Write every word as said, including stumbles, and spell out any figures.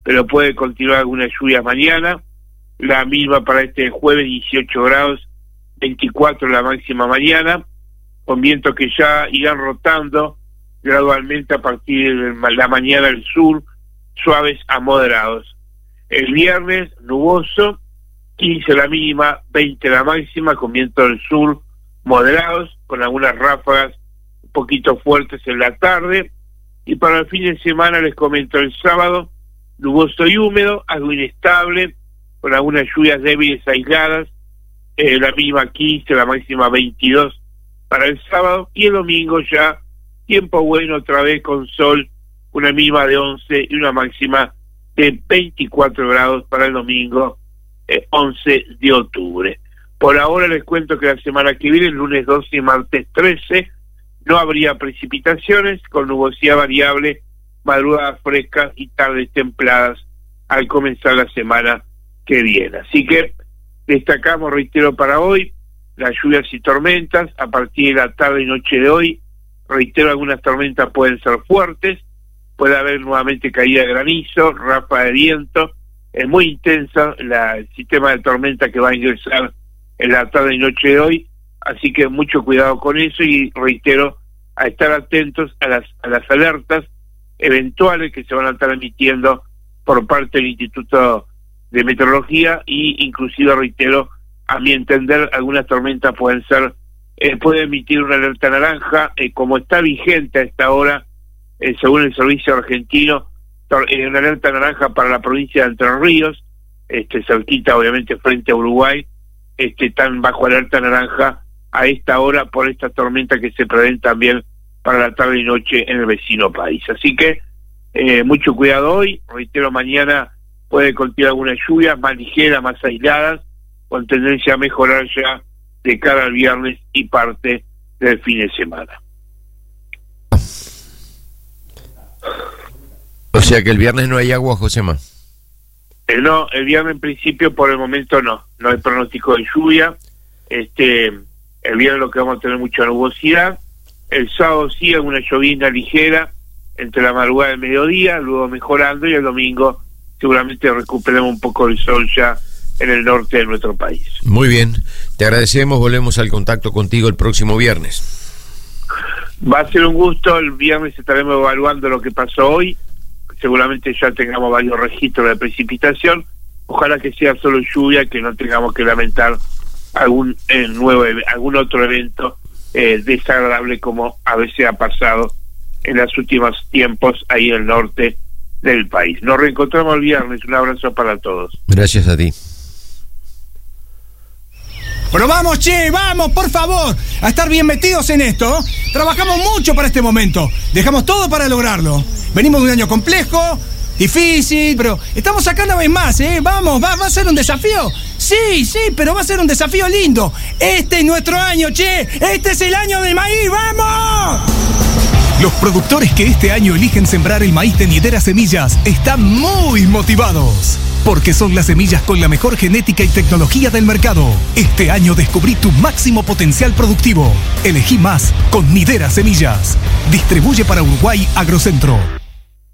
pero puede continuar algunas lluvias mañana. La misma para este jueves, dieciocho grados, veinticuatro la máxima mañana, con vientos que ya irán rotando gradualmente a partir de la mañana del sur, suaves a moderados. El viernes, nuboso, quince la mínima, veinte la máxima, con viento del sur moderados, con algunas ráfagas un poquito fuertes en la tarde. Y para el fin de semana les comento el sábado, nuboso y húmedo, algo inestable, con algunas lluvias débiles aisladas, eh, la mínima quince, la máxima veintidós para el sábado, y el domingo ya tiempo bueno otra vez con sol, una mínima de once y una máxima de veinticuatro grados para el domingo eh, once de octubre. Por ahora les cuento que la semana que viene, el lunes doce y martes trece, no habría precipitaciones, con nubosidad variable, madrugadas frescas y tardes templadas al comenzar la semana que viene. Así que destacamos, reitero, para hoy, las lluvias y tormentas a partir de la tarde y noche de hoy. Reitero, algunas tormentas pueden ser fuertes, puede haber nuevamente caída de granizo, ráfaga de viento, es muy intensa la, el sistema de tormenta que va a ingresar en la tarde y noche de hoy, así que mucho cuidado con eso y reitero, a estar atentos a las, a las alertas eventuales que se van a estar emitiendo por parte del Instituto de Meteorología, y inclusive, reitero, a mi entender, algunas tormentas pueden ser, eh, puede emitir una alerta naranja, eh, como está vigente a esta hora, eh, según el Servicio Argentino, eh, una alerta naranja para la provincia de Entre Ríos, este, cerquita obviamente frente a Uruguay, este, están bajo alerta naranja a esta hora por esta tormenta que se prevén también para la tarde y noche en el vecino país. Así que eh, mucho cuidado hoy, reitero, mañana puede continuar algunas lluvias más ligeras, más aisladas, con tendencia a mejorar ya de cara al viernes y parte del fin de semana. O sea que el viernes no hay agua, Josema. Eh, no, el viernes en principio por el momento no, no hay pronóstico de lluvia. Este, el viernes lo que vamos a tener mucha nubosidad. El sábado sí, alguna llovizna ligera entre la madrugada y el mediodía, luego mejorando, y el domingo seguramente recuperemos un poco el sol ya en el norte de nuestro país. Muy bien, te agradecemos, volvemos al contacto contigo el próximo viernes. Va a ser un gusto, el viernes estaremos evaluando lo que pasó hoy, seguramente ya tengamos varios registros de precipitación, ojalá que sea solo lluvia, que no tengamos que lamentar algún eh, nuevo algún otro evento eh, desagradable como a veces ha pasado en los últimos tiempos ahí en el norte del país. Nos reencontramos el viernes, un abrazo para todos. Gracias a ti. Pero vamos, che, vamos, por favor, a estar bien metidos en esto. Trabajamos mucho para este momento, dejamos todo para lograrlo. Venimos de un año complejo, difícil, pero estamos acá una vez más, ¿eh? Vamos, va, va a ser un desafío. Sí, sí, pero va a ser un desafío lindo. Este es nuestro año, che, este es el año del maíz, ¡vamos! Los productores que este año eligen sembrar el maíz de Nidera Semillas están muy motivados, porque son las semillas con la mejor genética y tecnología del mercado. Este año descubrí tu máximo potencial productivo. Elegí más con Nidera Semillas. Distribuye para Uruguay Agrocentro.